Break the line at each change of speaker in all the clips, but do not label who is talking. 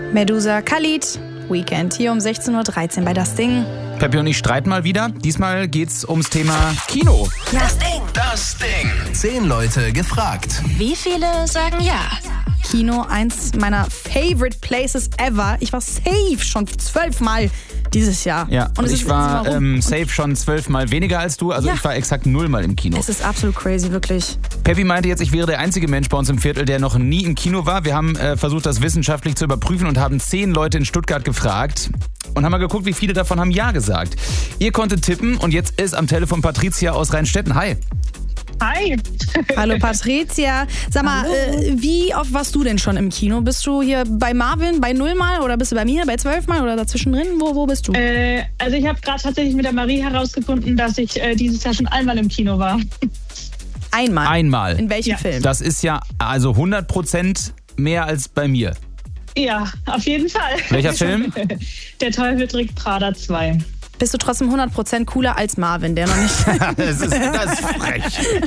Medusa, Khalid, Weekend hier um 16.13 Uhr bei Das Ding.
Peppi und ich streiten mal wieder. Diesmal geht's ums Thema Kino.
Ja.
Das Ding. 10 Leute gefragt.
Wie viele sagen ja?
Kino, eins meiner favorite places ever. Ich war safe schon 12 Mal dieses Jahr.
Ja, und ich war
warum?
safe schon 12 Mal weniger als du. Also ich war exakt 0 Mal im Kino.
Es ist absolut crazy, wirklich.
Peppi meinte jetzt, ich wäre der einzige Mensch bei uns im Viertel, der noch nie im Kino war. Wir haben versucht, das wissenschaftlich zu überprüfen und haben 10 Leute in Stuttgart gefragt und haben mal geguckt, wie viele davon haben Ja gesagt. Ihr konntet tippen und jetzt ist am Telefon Patricia aus Rheinstetten. Hi.
Hi.
Hallo Patricia. Sag mal, wie oft warst du denn schon im Kino? Bist du hier bei Marvin bei 0 Mal oder bist du bei mir bei 12 Mal oder dazwischen drin? Wo bist du?
Also ich habe gerade tatsächlich mit der Marie herausgefunden, dass ich dieses Jahr schon einmal im Kino war.
Einmal?
Einmal.
In welchem Film?
Das ist ja also 100% mehr als bei mir.
Ja, auf jeden Fall.
Welcher Film?
Der Teufel trägt Prada 2.
Bist du trotzdem 100% cooler als Marvin, der noch nicht...
Das ist frech.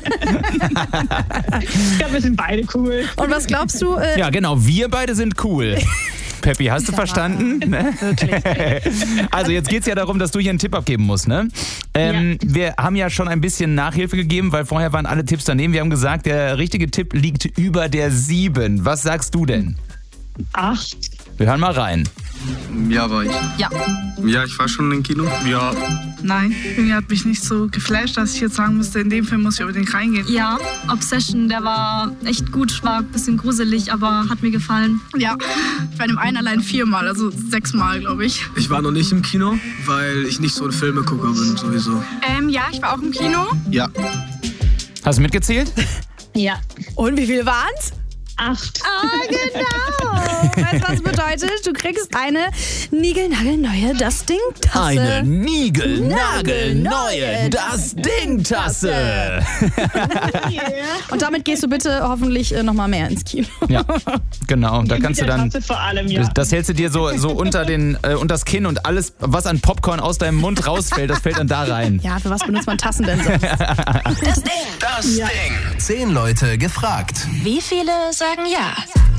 Ich glaube, wir sind beide cool.
Und was glaubst du?
Ja, genau, wir beide sind cool. Peppi, hast du verstanden? Ne?
Wirklich.
Also jetzt geht's ja darum, dass du hier einen Tipp abgeben musst, ne? Wir haben ja schon ein bisschen Nachhilfe gegeben, weil vorher waren alle Tipps daneben. Wir haben gesagt, der richtige Tipp liegt über der 7. Was sagst du denn?
8.
Wir hören mal rein.
Ja, war ich.
Ja.
Ja, ich war schon im Kino. Ja.
Nein, irgendwie hat mich nicht so geflasht, dass ich jetzt sagen müsste, in dem Film muss ich unbedingt reingehen.
Ja, Obsession, der war echt gut, war ein bisschen gruselig, aber hat mir gefallen.
Ja, ich war in dem einen allein 4 Mal, also 6 Mal, glaube ich.
Ich war noch nicht im Kino, weil ich nicht so ein Filmegucker bin, sowieso.
Ja, ich war auch im Kino.
Ja.
Hast du mitgezählt?
Ja.
Und wie viele waren's?
8.
Genau. Weißt du, was bedeutet? Du kriegst eine niegelnagelneue Das Ding-Tasse.
Eine niegelnagelneue Das Ding-Tasse.
Und damit gehst du bitte hoffentlich noch mal mehr ins Kino.
Ja, genau. Da kannst du dann...
Vor allem, ja.
Das hältst du dir so unter das Kinn und alles, was an Popcorn aus deinem Mund rausfällt, das fällt dann da rein.
Ja, für was benutzt man Tassen denn sonst?
Das Ding. 10 Leute gefragt.
Wie viele sagen ja?